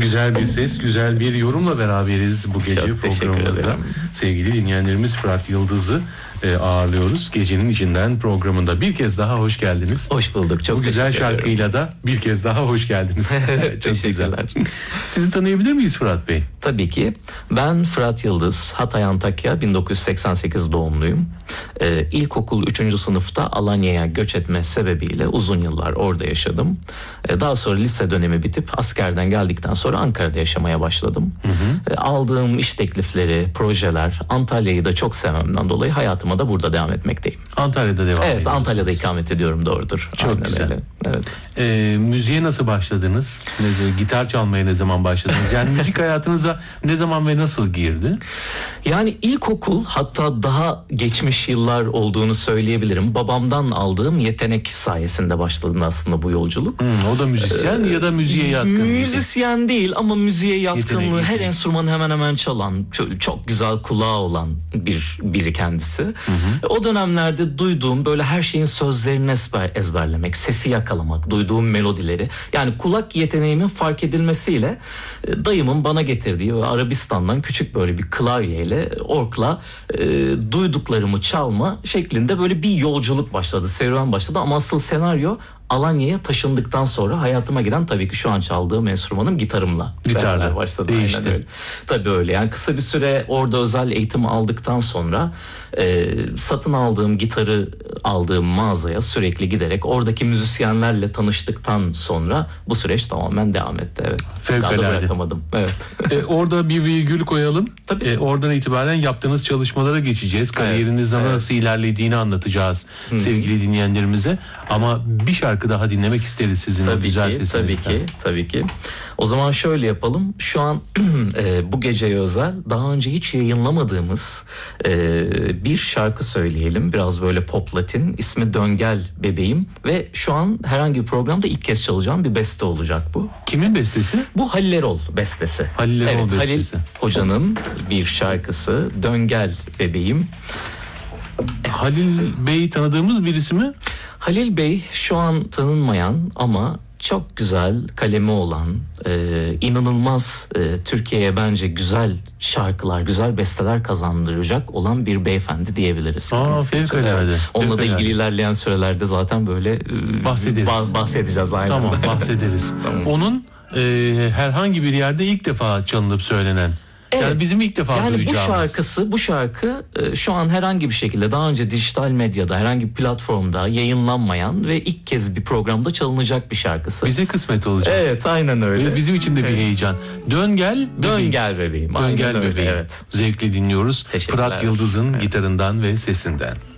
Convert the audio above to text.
Güzel bir ses, güzel bir yorumla beraberiz bu gece Çok teşekkür programımızda. ederim. Sevgili dinleyenlerimiz, Fırat Yıldız'ı ağırlıyoruz. Gecenin içinden programında bir kez daha hoş geldiniz. Hoş bulduk. Çok bu güzel teşekkür ederim. şarkıyla da bir kez daha hoş geldiniz. Çok güzel. Teşekkürler. Sizi tanıyabilir miyiz Fırat Bey? Tabii ki. Ben Fırat Yıldız, Hatay Antakya, 1988 doğumluyum. İlkokul 3. sınıfta Alanya'ya göç etme sebebiyle uzun yıllar orada yaşadım. Daha sonra lise dönemi bitip askerden geldikten sonra Ankara'da yaşamaya başladım. Aldığım iş teklifleri, projeler, Antalya'yı da çok sevmemden dolayı hayatıma da burada devam etmekteyim. Antalya'da devam Evet, ediyorsunuz. Antalya'da ikamet ediyorum, doğrudur. Çok Aynen güzel. öyle. Evet. Müziğe nasıl başladınız? Gitar çalmaya ne zaman başladınız? Yani müzik hayatınıza ne zaman ve nasıl girdi? Yani ilkokul, hatta daha geçmiş yıllar olduğunu söyleyebilirim. Babamdan aldığım yetenek sayesinde başladı aslında bu yolculuk. O da müzisyen ya da müziğe yatkın mıydı? Müzisyen değil ama müziğe yatkınlığı, Yetenek. her enstrümanı hemen hemen çalan, çok güzel kulağı olan biri kendisi. O dönemlerde duyduğum böyle her şeyin sözlerini ezberlemek, sesi yakalamak, duyduğum melodileri, yani kulak yeteneğimin fark edilmesiyle dayımın bana getirdiği ve Arabistan'dan küçük böyle bir klavyeyle, orkla duyduklarımı çalma şeklinde böyle bir yolculuk başladı, serüven başladı. Ama asıl senaryo Alanya'ya taşındıktan sonra hayatıma giren, tabii ki şu an çaldığım enstrümanım gitarımla Gitarla başladı. değişti. Aynen öyle. Tabii öyle. Yani kısa bir süre orada özel eğitim aldıktan sonra satın aldığım gitarı aldığım mağazaya sürekli giderek oradaki müzisyenlerle tanıştıktan sonra bu süreç tamamen devam etti. Evet. Fevkalade. Daha da bırakamadım. Evet. Orada bir virgül koyalım. Tabii. Oradan itibaren yaptığınız çalışmalara geçeceğiz. Kariyerinizin Evet. nasıl ilerlediğini anlatacağız sevgili dinleyenlerimize. Ama bir şarkı daha dinlemek isteriz sizin o güzel sesinizden. Tabii ki. O zaman şöyle yapalım. Şu an bu geceye özel, daha önce hiç yayınlamadığımız bir şarkı söyleyelim. Biraz böyle pop latin. İsmi Dön Gel Bebeğim ve şu an herhangi bir programda ilk kez çalacağım bir beste olacak bu. Kimin bestesi? Bu Halil Erol bestesi. Halil Erol evet, bestesi. Halil Hoca'nın bir şarkısı Dön Gel Bebeğim. Halil Bey tanıdığımız birisi mi? Halil Bey şu an tanınmayan ama çok güzel kalemi olan, inanılmaz Türkiye'ye bence güzel şarkılar, güzel besteler kazandıracak olan bir beyefendi diyebiliriz. Fevkalade. Onunla da Fevkalade. ilgili ilerleyen sürelerde zaten böyle bahsedeceğiz. Aynen. Tamam, bahsederiz. Tamam. Onun herhangi bir yerde ilk defa çalınıp söylenen. Evet. Yani bizim ilk defa Yani duyacağımız. bu şarkı şu an herhangi bir şekilde daha önce dijital medyada, herhangi bir platformda yayınlanmayan ve ilk kez bir programda çalınacak bir şarkısı. Bize kısmet olacak. Evet, aynen öyle. Bizim için de bir heyecan. Dön gel bebeğim. Dön Gel Bebeğim. Dön Aynen gel öyle, bebeğim. evet. Zevkle dinliyoruz. Teşekkürler. Fırat Yıldız'ın gitarından ve sesinden.